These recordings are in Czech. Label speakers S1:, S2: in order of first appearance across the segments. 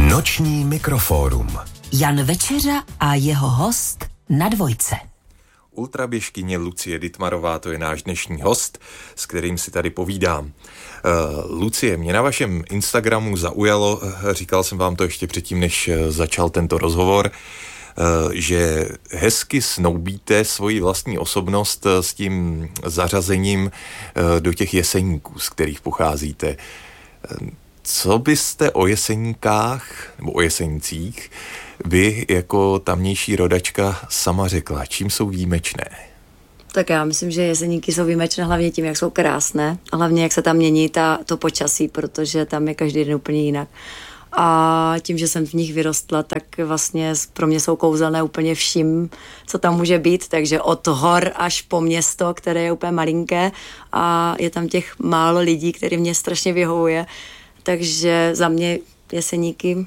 S1: Noční mikrofórum.
S2: Jan Večeřa a jeho host na Dvojce.
S3: Ultraběžkyně Lucie Dittmarová, to je náš dnešní host, s kterým si tady povídám. Lucie, mě na vašem Instagramu zaujalo, říkal jsem vám to ještě předtím, než začal tento rozhovor, že hezky snoubíte svoji vlastní osobnost s tím zařazením do těch Jeseníků, z kterých pocházíte. Co byste o Jeseníkách nebo o Jesenících vy jako tamnější rodačka sama řekla? Čím jsou výjimečné?
S4: Tak já myslím, že Jeseníky jsou výjimečné hlavně tím, jak jsou krásné a hlavně jak se tam mění to počasí, protože tam je každý den úplně jinak. A tím, že jsem v nich vyrostla, tak vlastně pro mě jsou kouzelné úplně vším, co tam může být, takže od hor až po město, které je úplně malinké a je tam těch málo lidí, který mě strašně vyhovuje. Takže za mě Jeseníky,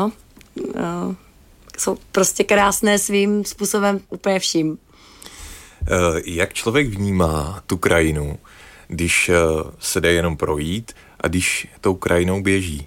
S4: jsou prostě krásné svým způsobem úplně vším.
S3: Jak člověk vnímá tu krajinu, když se jde jenom projít a když tou krajinou běží?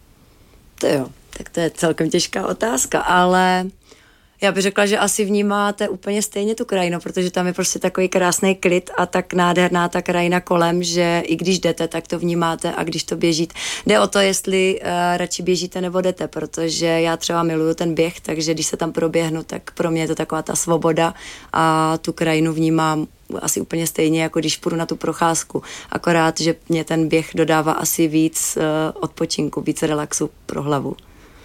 S4: Tak to je celkem těžká otázka, ale já bych řekla, že asi vnímáte úplně stejně tu krajinu, protože tam je prostě takový krásný klid a tak nádherná ta krajina kolem, že i když jdete, tak to vnímáte a když to běžíte. Jde o to, jestli radši běžíte nebo jdete, protože já třeba miluju ten běh, takže když se tam proběhnu, tak pro mě je to taková ta svoboda a tu krajinu vnímám asi úplně stejně, jako když půjdu na tu procházku. Akorát, že mě ten běh dodává asi víc odpočinku, víc relaxu pro hlavu.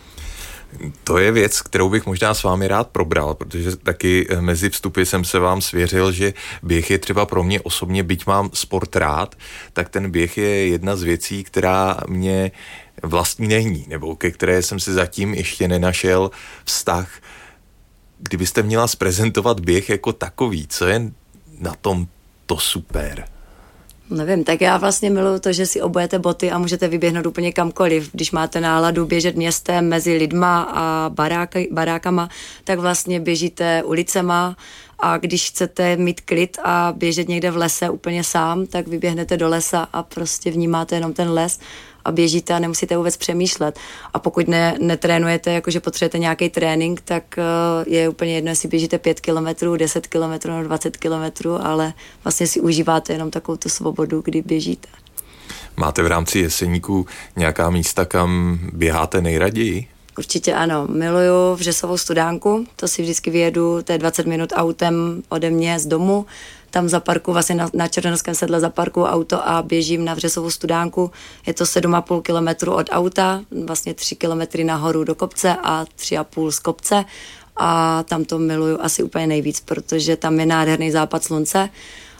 S3: To je věc, kterou bych možná s vámi rád probral, protože taky mezi vstupy jsem se vám svěřil, že běh je třeba pro mě osobně, byť mám sport rád, tak ten běh je jedna z věcí, která mě vlastní není, nebo ke které jsem si zatím ještě nenašel vztah. Kdybyste měla zprezentovat běh jako takový, co je na tom to super?
S4: Nevím, tak já vlastně miluju to, že si obujete boty a můžete vyběhnout úplně kamkoliv. Když máte náladu běžet městem mezi lidma a barákama, tak vlastně běžíte ulicema a když chcete mít klid a běžet někde v lese úplně sám, tak vyběhnete do lesa a prostě vnímáte jenom ten les a běžíte a nemusíte vůbec přemýšlet. A pokud netrénujete, jakože potřebujete nějaký trénink, tak je úplně jedno, jestli běžíte 5 kilometrů, 10 kilometrů nebo 20 kilometrů, ale vlastně si užíváte jenom takovou tu svobodu, kdy běžíte.
S3: Máte v rámci Jeseníků nějaká místa, kam běháte nejraději?
S4: Určitě ano, miluju Vřesovou studánku, to si vždycky vyjedu, to je 20 minut autem ode mě z domu, tam zaparkuju vlastně na Černohorském sedle zaparkuju auto a běžím na Vřesovou studánku, je to 7,5 kilometru od auta, vlastně 3 kilometry nahoru do kopce a 3,5 z kopce a tam to miluju asi úplně nejvíc, protože tam je nádherný západ slunce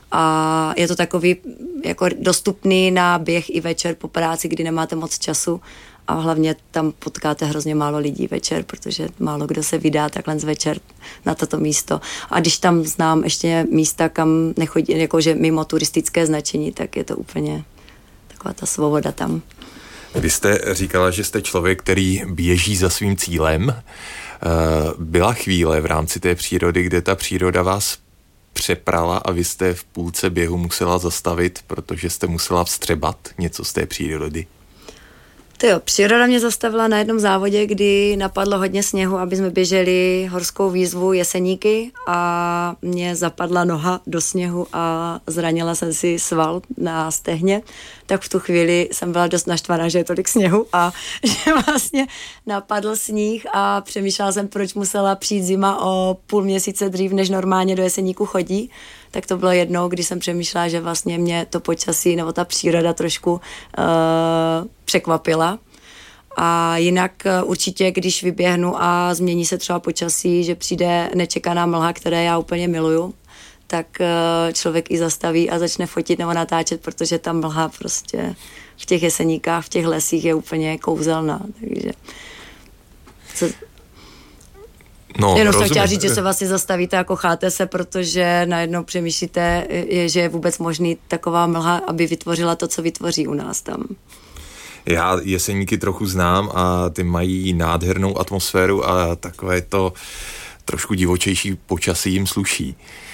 S4: a je to takový jako dostupný na běh i večer po práci, kdy nemáte moc času a hlavně tam potkáte hrozně málo lidí večer, protože málo kdo se vydá takhle z večer na toto místo. A když tam znám ještě místa, kam nechodí, jakože mimo turistické značení, tak je to úplně taková ta svoboda tam.
S3: Vy jste říkala, že jste člověk, který běží za svým cílem. Byla chvíle v rámci té přírody, kde ta příroda vás přeprala a vy jste v půlce běhu musela zastavit, protože jste musela vstřebat něco z té přírody?
S4: Příroda mě zastavila na jednom závodě, kdy napadlo hodně sněhu, aby jsme běželi horskou výzvu Jeseníky a mě zapadla noha do sněhu a zranila jsem si sval na stehně, tak v tu chvíli jsem byla dost naštvaná, že je tolik sněhu a že vlastně napadl sníh a přemýšlela jsem, proč musela přijít zima o půl měsíce dřív, než normálně do Jeseníku chodí. Tak to bylo jednou, když jsem přemýšlela, že vlastně mě to počasí nebo ta příroda trošku překvapila. A jinak určitě, když vyběhnu a změní se třeba počasí, že přijde nečekaná mlha, které já úplně miluju, tak člověk i zastaví a začne fotit nebo natáčet, protože ta mlha prostě v těch Jeseníkách, v těch lesích je úplně kouzelná. Takže jenom jsem chtěla říct, že se vlastně zastavíte a kocháte se, protože najednou přemýšlíte, že je vůbec možný taková mlha, aby vytvořila to, co vytvoří u nás tam.
S3: Já Jeseníky trochu znám a ty mají nádhernou atmosféru a takové to trošku divočejší počasí jim sluší.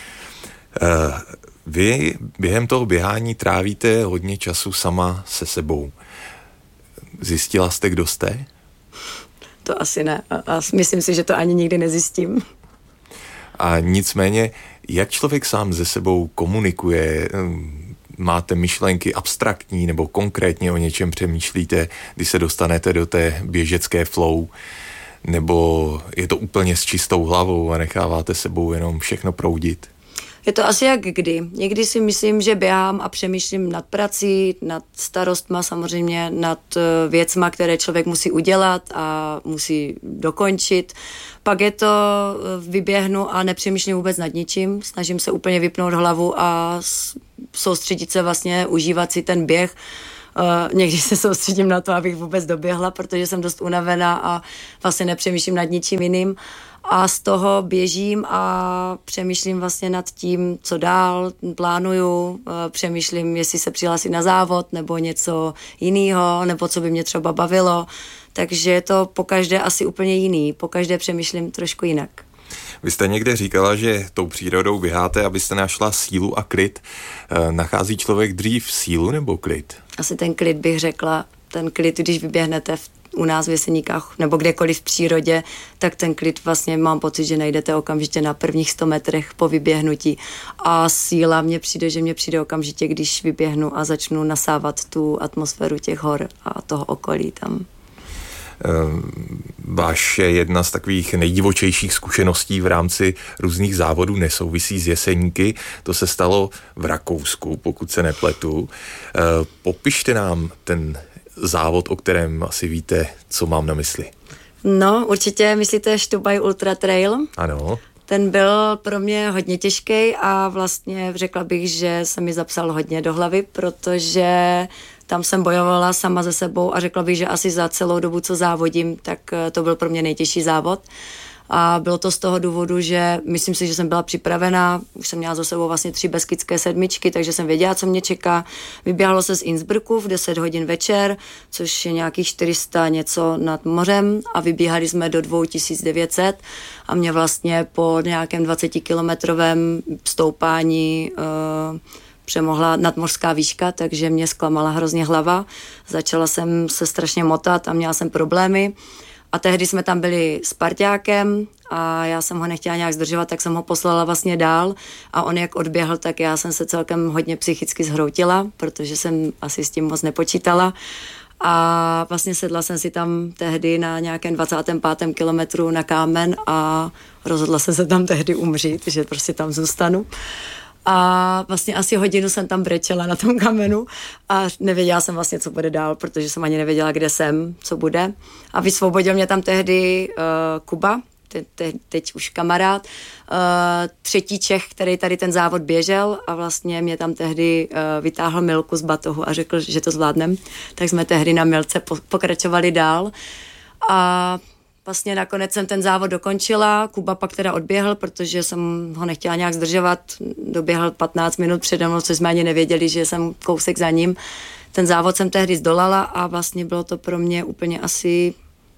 S3: Vy během toho běhání trávíte hodně času sama se sebou. Zjistila jste, kdo jste?
S4: to asi ne. A myslím si, že to ani nikdy nezjistím.
S3: A nicméně, jak člověk sám se sebou komunikuje? Máte myšlenky abstraktní nebo konkrétně o něčem přemýšlíte, když se dostanete do té běžecké flow? Nebo je to úplně s čistou hlavou a necháváte sebou jenom všechno proudit?
S4: Je to asi jak kdy. Někdy si myslím, že běhám a přemýšlím nad prací, nad starostma samozřejmě, nad věcma, které člověk musí udělat a musí dokončit. Pak je to, vyběhnu a nepřemýšlím vůbec nad ničím. Snažím se úplně vypnout hlavu a soustředit se vlastně, užívat si ten běh. Někdy se soustředím na to, abych vůbec doběhla, protože jsem dost unavená a vlastně nepřemýšlím nad ničím jiným. A z toho běžím a přemýšlím vlastně nad tím, co dál, plánuju, přemýšlím, jestli se přihlásit na závod nebo něco jiného, nebo co by mě třeba bavilo. Takže je to pokaždé asi úplně jiný, pokaždé přemýšlím trošku jinak.
S3: Vy jste někde říkala, že tou přírodou běháte, abyste našla sílu a klid. Nachází člověk dřív sílu nebo klid?
S4: Asi ten klid bych řekla. Ten klid, když vyběhnete u nás v Jeseníkách nebo kdekoliv v přírodě, tak ten klid vlastně mám pocit, že najdete okamžitě na prvních 100 metrech po vyběhnutí. A síla mně přijde okamžitě, když vyběhnu a začnu nasávat tu atmosféru těch hor a toho okolí tam.
S3: Vaše jedna z takových nejdivočejších zkušeností v rámci různých závodů nesouvisí s Jeseníky. To se stalo v Rakousku, pokud se nepletu. Popište nám ten závod, o kterém asi víte, co mám na mysli.
S4: No, určitě myslíte Štubaj Ultra Trail?
S3: Ano.
S4: Ten byl pro mě hodně těžký a vlastně řekla bych, že se mi zapsal hodně do hlavy, protože tam jsem bojovala sama se sebou a řekla bych, že asi za celou dobu, co závodím, tak to byl pro mě nejtěžší závod. A bylo to z toho důvodu, že myslím si, že jsem byla připravená, už jsem měla za sebou vlastně 3 beskydské sedmičky, takže jsem věděla, co mě čeká. Vyběhalo se z Innsbrucku v 10 hodin večer, což je nějakých 400 něco nad mořem a vybíhali jsme do 2900 a mě vlastně po nějakém 20-kilometrovém stoupání přemohla nadmořská výška, takže mě zklamala hrozně hlava. Začala jsem se strašně motat a měla jsem problémy. A tehdy jsme tam byli s parťákem a já jsem ho nechtěla nějak zdržovat, tak jsem ho poslala vlastně dál a on jak odběhl, tak já jsem se celkem hodně psychicky zhroutila, protože jsem asi s tím moc nepočítala. A vlastně sedla jsem si tam tehdy na nějakém 25. kilometru na kámen a rozhodla jsem se tam tehdy umřít, že prostě tam zůstanu. A vlastně asi hodinu jsem tam brečela na tom kamenu a nevěděla jsem vlastně, co bude dál, protože jsem ani nevěděla, kde jsem, co bude. A vysvobodil mě tam tehdy Kuba, teď už kamarád, třetí Čech, který tady ten závod běžel a vlastně mě tam tehdy vytáhl Milku z batohu a řekl, že to zvládnem. Tak jsme tehdy na Milce pokračovali dál a vlastně nakonec jsem ten závod dokončila, Kuba pak teda odběhl, protože jsem ho nechtěla nějak zdržovat, doběhl 15 minut přede mnou, což jsme ani nevěděli, že jsem kousek za ním. Ten závod jsem tehdy zdolala a vlastně bylo to pro mě úplně asi,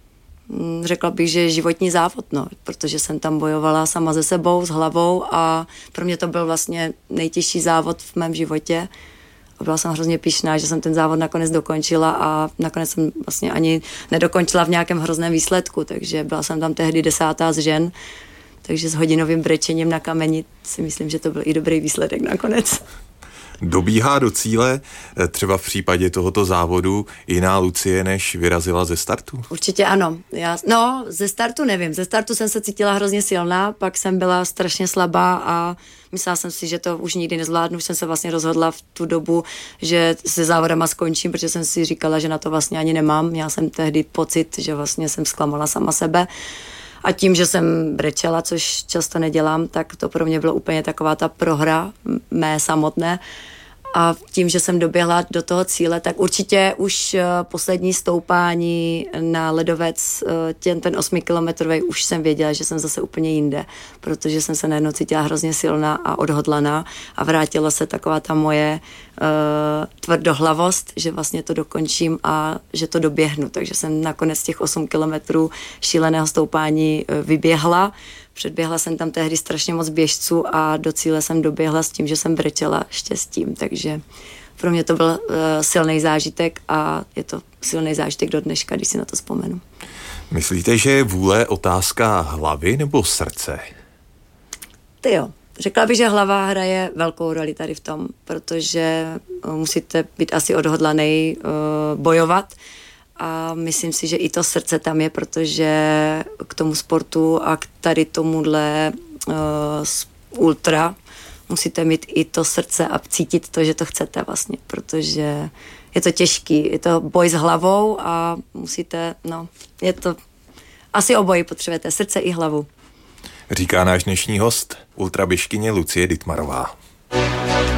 S4: řekla bych, že životní závod, no, protože jsem tam bojovala sama se sebou, s hlavou a pro mě to byl vlastně nejtěžší závod v mém životě. A byla jsem hrozně pyšná, že jsem ten závod nakonec dokončila a nakonec jsem vlastně ani nedokončila v nějakém hrozném výsledku, takže byla jsem tam tehdy 10. z žen, takže s hodinovým brečením na kameni si myslím, že to byl i dobrý výsledek nakonec.
S3: Dobíhá do cíle třeba v případě tohoto závodu jiná Lucie, než vyrazila ze startu?
S4: Určitě ano. Ze startu nevím. Ze startu jsem se cítila hrozně silná, pak jsem byla strašně slabá a myslela jsem si, že to už nikdy nezvládnu. Už jsem se vlastně rozhodla v tu dobu, že se závodama skončím, protože jsem si říkala, že na to vlastně ani nemám. Měla jsem tehdy pocit, že vlastně jsem zklamala sama sebe. A tím, že jsem brečela, což často nedělám, tak to pro mě bylo úplně taková ta prohra mé samotné. A tím, že jsem doběhla do toho cíle, tak určitě už poslední stoupání na ledovec, ten 8kilometrový, už jsem věděla, že jsem zase úplně jinde, protože jsem se najednou cítila hrozně silná a odhodlaná a vrátila se taková ta moje tvrdohlavost, že vlastně to dokončím a že to doběhnu. Takže jsem nakonec těch 8 kilometrů šíleného stoupání vyběhla. Předběhla jsem tam tehdy strašně moc běžců a do cíle jsem doběhla s tím, že jsem brečela štěstím, takže pro mě to byl silný zážitek a je to silný zážitek do dneška, když si na to vzpomenu.
S3: Myslíte, že je vůle otázka hlavy nebo srdce?
S4: Ty jo. Řekla bych, že hlava hraje velkou roli tady v tom, protože musíte být asi odhodlaný bojovat a myslím si, že i to srdce tam je, protože k tomu sportu a k tady tomuhle ultra musíte mít i to srdce a cítit to, že to chcete vlastně, protože je to těžký, je to boj s hlavou a musíte, je to, asi obojí potřebujete, srdce i hlavu.
S3: Říká náš dnešní host, ultraběžkyně Lucie Dittmarová.